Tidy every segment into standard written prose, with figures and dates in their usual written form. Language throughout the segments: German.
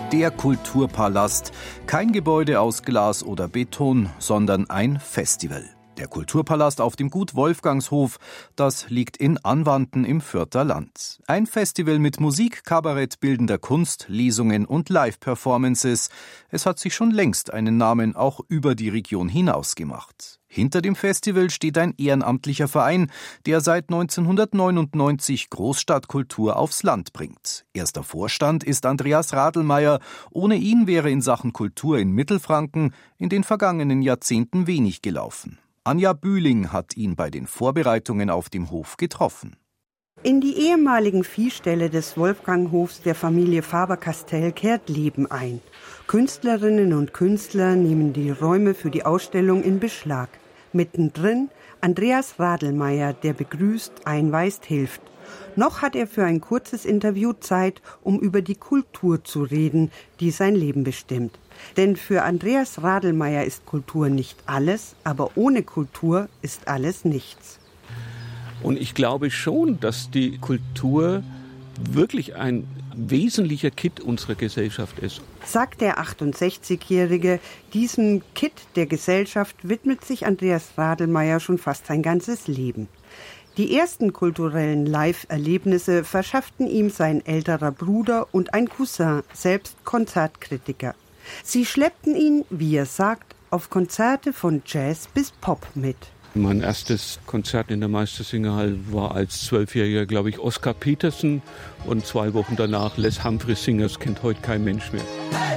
der Kulturpalast. Kein Gebäude aus Glas oder Beton, sondern ein Festival. Der Kulturpalast auf dem Gut Wolfgangshof, das liegt in Anwanten im Fürther Land. Ein Festival mit Musik, Kabarett, bildender Kunst, Lesungen und Live-Performances. Es hat sich schon längst einen Namen auch über die Region hinaus gemacht. Hinter dem Festival steht ein ehrenamtlicher Verein, der seit 1999 Großstadtkultur aufs Land bringt. Erster Vorstand ist Andreas Radelmeier. Ohne ihn wäre in Sachen Kultur in Mittelfranken in den vergangenen Jahrzehnten wenig gelaufen. Anja Bühling hat ihn bei den Vorbereitungen auf dem Hof getroffen. In die ehemaligen Viehställe des Wolfganghofs der Familie Faber-Castell kehrt Leben ein. Künstlerinnen und Künstler nehmen die Räume für die Ausstellung in Beschlag. Mittendrin Andreas Radelmeier, der begrüßt, einweist, hilft. Noch hat er für ein kurzes Interview Zeit, um über die Kultur zu reden, die sein Leben bestimmt. Denn für Andreas Radelmeier ist Kultur nicht alles, aber ohne Kultur ist alles nichts. Und ich glaube schon, dass die Kultur wirklich ein wesentlicher Kitt unserer Gesellschaft ist. Sagt der 68-Jährige, diesem Kitt der Gesellschaft widmet sich Andreas Radelmeier schon fast sein ganzes Leben. Die ersten kulturellen Live-Erlebnisse verschafften ihm sein älterer Bruder und ein Cousin, selbst Konzertkritiker. Sie schleppten ihn, wie er sagt, auf Konzerte von Jazz bis Pop mit. Mein erstes Konzert in der Meistersingerhalle war als 12-Jähriger, glaube ich, Oscar Peterson und 2 Wochen danach Les Humphreys Singers, kennt heute kein Mensch mehr.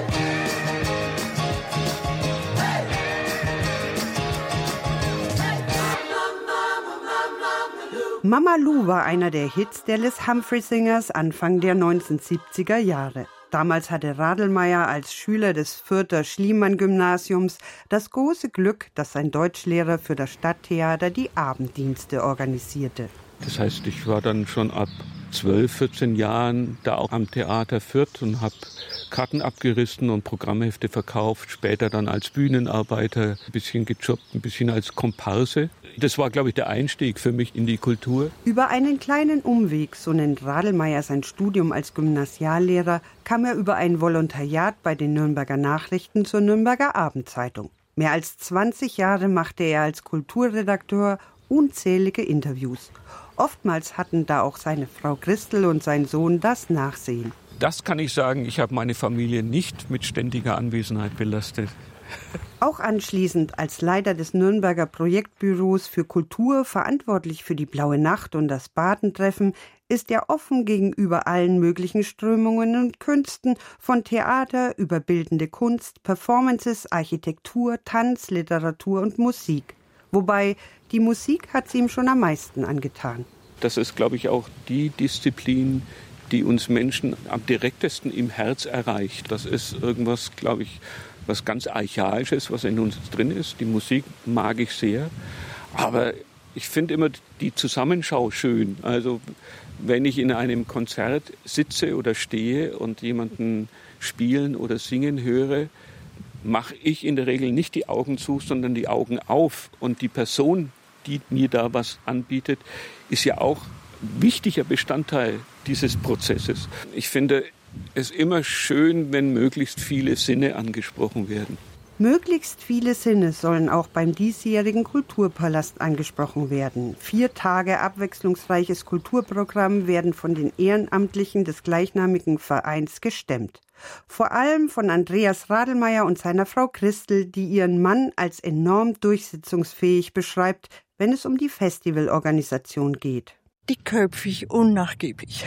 Mama Lou war einer der Hits der Les Humphreys Singers Anfang der 1970er Jahre. Damals hatte Radelmeier als Schüler des Fürther Schliemann-Gymnasiums das große Glück, dass sein Deutschlehrer für das Stadttheater die Abenddienste organisierte. Das heißt, ich war dann schon ab 12, 14 Jahren da auch am Theater Fürth und habe Karten abgerissen und Programmhefte verkauft. Später dann als Bühnenarbeiter ein bisschen gejobbt, ein bisschen als Komparse. Das war, glaube ich, der Einstieg für mich in die Kultur. Über einen kleinen Umweg, so nennt Radelmeier sein Studium als Gymnasiallehrer, kam er über ein Volontariat bei den Nürnberger Nachrichten zur Nürnberger Abendzeitung. Mehr als 20 Jahre machte er als Kulturredakteur unzählige Interviews. Oftmals hatten da auch seine Frau Christel und sein Sohn das Nachsehen. Das kann ich sagen, ich habe meine Familie nicht mit ständiger Anwesenheit belastet. Auch anschließend als Leiter des Nürnberger Projektbüros für Kultur, verantwortlich für die Blaue Nacht und das Badentreffen, ist er offen gegenüber allen möglichen Strömungen und Künsten, von Theater über bildende Kunst, Performances, Architektur, Tanz, Literatur und Musik. Wobei, die Musik hat sie ihm schon am meisten angetan. Das ist, glaube ich, auch die Disziplin, die uns Menschen am direktesten im Herz erreicht. Das ist irgendwas, glaube ich, was ganz Archaisches, was in uns drin ist. Die Musik mag ich sehr. Aber ich finde immer die Zusammenschau schön. Also wenn ich in einem Konzert sitze oder stehe und jemanden spielen oder singen höre, mache ich in der Regel nicht die Augen zu, sondern die Augen auf. Und die Person, die mir da was anbietet, ist ja auch ein wichtiger Bestandteil dieses Prozesses. Ich finde es immer schön, wenn möglichst viele Sinne angesprochen werden. Möglichst viele Sinne sollen auch beim diesjährigen Kulturpalast angesprochen werden. 4 Tage abwechslungsreiches Kulturprogramm werden von den Ehrenamtlichen des gleichnamigen Vereins gestemmt. Vor allem von Andreas Radelmeier und seiner Frau Christel, die ihren Mann als enorm durchsetzungsfähig beschreibt, wenn es um die Festivalorganisation geht. Dickköpfig, unnachgiebig.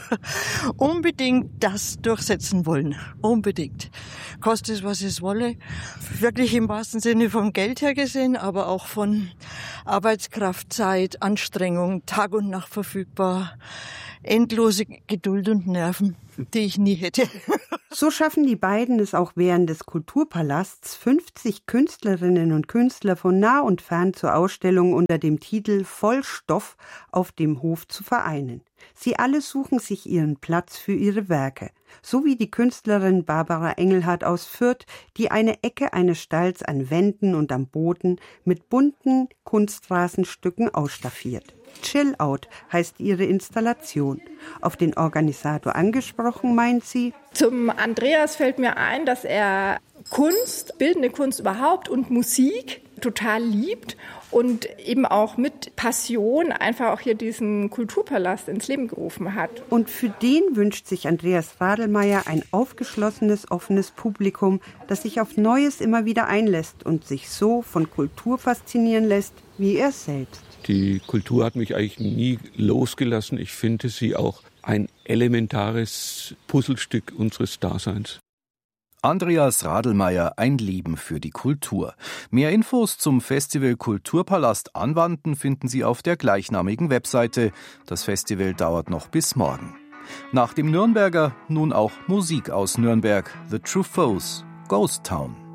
Unbedingt das durchsetzen wollen. Unbedingt. Koste es, was es wolle. Wirklich im wahrsten Sinne vom Geld her gesehen, aber auch von Arbeitskraft, Zeit, Anstrengung, Tag und Nacht verfügbar. Endlose Geduld und Nerven, die ich nie hätte. So schaffen die beiden es auch während des Kulturpalasts, 50 Künstlerinnen und Künstler von nah und fern zur Ausstellung unter dem Titel Vollstoff auf dem Hof zu vereinen. Sie alle suchen sich ihren Platz für ihre Werke. So wie die Künstlerin Barbara Engelhardt aus Fürth, die eine Ecke eines Stalls an Wänden und am Boden mit bunten Kunstrasenstücken ausstaffiert. Chill Out heißt ihre Installation. Auf den Organisator angesprochen meint sie: Zum Andreas fällt mir ein, dass er Kunst, bildende Kunst überhaupt und Musik total liebt und eben auch mit Passion einfach auch hier diesen Kulturpalast ins Leben gerufen hat. Und für den wünscht sich Andreas Radelmeier ein aufgeschlossenes, offenes Publikum, das sich auf Neues immer wieder einlässt und sich so von Kultur faszinieren lässt, wie er selbst. Die Kultur hat mich eigentlich nie losgelassen. Ich finde sie auch ein elementares Puzzlestück unseres Daseins. Andreas Radelmeier, ein Leben für die Kultur. Mehr Infos zum Festival Kulturpalast Anwanden finden Sie auf der gleichnamigen Webseite. Das Festival dauert noch bis morgen. Nach dem Nürnberger nun auch Musik aus Nürnberg. The True Foes, Ghost Town.